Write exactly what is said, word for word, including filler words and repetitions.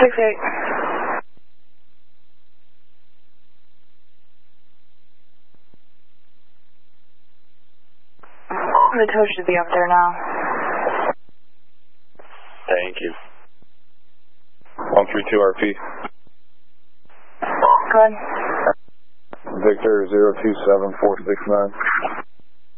six eight. The tow should be up there now. Thank you. one three two R P. Go ahead. Victor zero two seven four six nine.